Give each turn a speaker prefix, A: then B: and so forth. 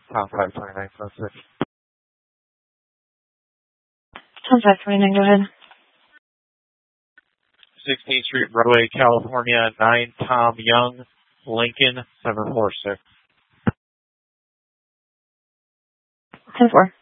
A: Tom 52946.
B: Tom 529, go ahead.
A: 16th Street, Broadway, California, 9 Tom Young, Lincoln 746.
B: 10-4.